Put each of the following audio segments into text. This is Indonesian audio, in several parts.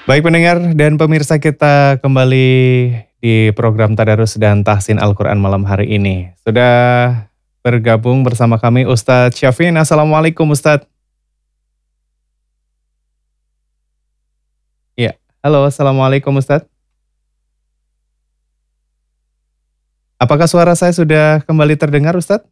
Baik pendengar dan pemirsa kita kembali di program Tadarus dan Tahsin Al-Quran malam hari ini. Sudah bergabung bersama kami Ustadz Syafin. Assalamualaikum Ustadz. Ya, halo Assalamualaikum Ustadz. Apakah suara saya sudah kembali terdengar Ustadz?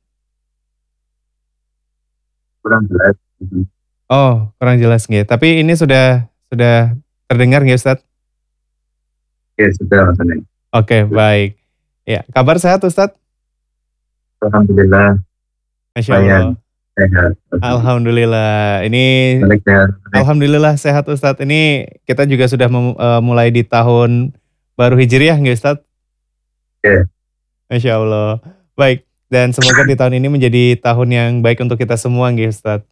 Kurang jelas. Oh, kurang jelas nggih. Tapi ini sudah terdengar nggih Ustadz? Ya sudah, Mas Ani. Oke, baik. Ya, kabar sehat Ustadz? Alhamdulillah, Masya lumayan Allah. sehat. Alhamdulillah. Ini Balik sehat. Alhamdulillah sehat Ustadz. Ini kita juga sudah mulai di tahun baru Hijriah nggak Ustadz? Ya, Masya Allah. Baik, dan semoga di tahun ini menjadi tahun yang baik untuk kita semua nggih Ustadz.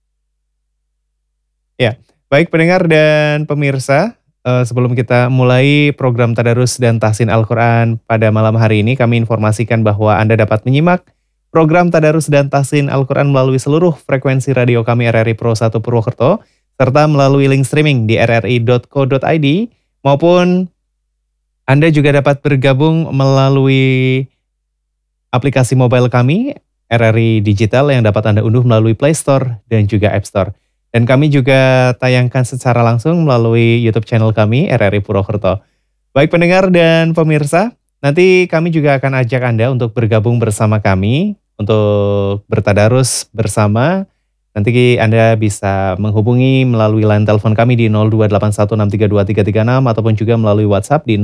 Ya, baik pendengar dan pemirsa, sebelum kita mulai program Tadarus dan Tahsin Al-Quran pada malam hari ini, kami informasikan bahwa Anda dapat menyimak program Tadarus dan Tahsin Al-Quran melalui seluruh frekuensi radio kami RRI Pro 1 Purwokerto, serta melalui link streaming di rri.co.id, maupun Anda juga dapat bergabung melalui aplikasi mobile kami, RRI Digital, yang dapat Anda unduh melalui Play Store dan juga App Store. Dan kami juga tayangkan secara langsung melalui YouTube channel kami, RRI Purwokerto. Baik pendengar dan pemirsa, nanti kami juga akan ajak Anda untuk bergabung bersama kami, untuk bertadarus bersama. Nanti Anda bisa menghubungi melalui line telepon kami di 02816323336 ataupun juga melalui WhatsApp di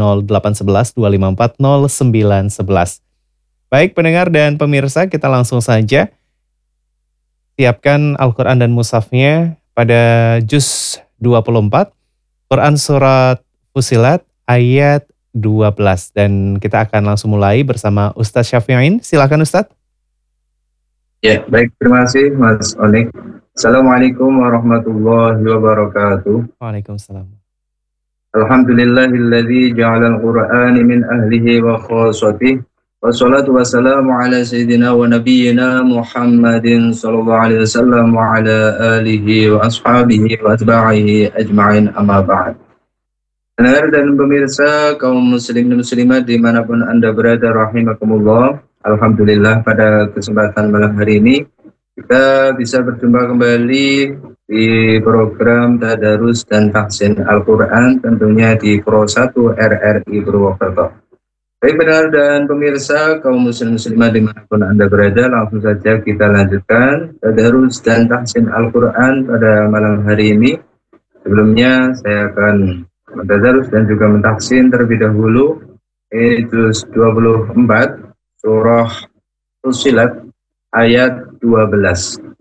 08112540911. Baik pendengar dan pemirsa, kita langsung saja siapkan Al-Quran dan Mushafnya pada juz 24, Quran Surat Fusilat ayat 12. Dan kita akan langsung mulai bersama Ustadz Syafi'in. Silakan Ustadz. ya, baik, terima kasih Mas Onik. Assalamualaikum warahmatullahi wabarakatuh. Waalaikumsalam. Alhamdulillahilladzi ja'alal qur'ani min ahlihi wa khasatih. Wassalatu wassalamu ala sayyidina wa nabiyyina Muhammadin sallallahu alaihi wasallam wa ala alihi wa ashabihi wa atba'ihi ajma'in, amma ba'd. Pendengar dan pemirsa kaum muslim dan muslimat dimanapun Anda berada, rahimakumullah. Alhamdulillah pada kesempatan malam hari ini kita bisa berjumpa kembali di program Tadarus dan Tahsin Al-Quran, tentunya di Pro 1 RRI Purwokerto. Baik pendengar dan pemirsa kaum muslim muslimat dimanapun Anda berada, langsung saja kita lanjutkan Tadarus dan Tahsin Al-Quran pada malam hari ini. Sebelumnya saya akan Tadarus dan juga mentahsin terlebih dahulu juz 24 surah Fusilat ayat 12.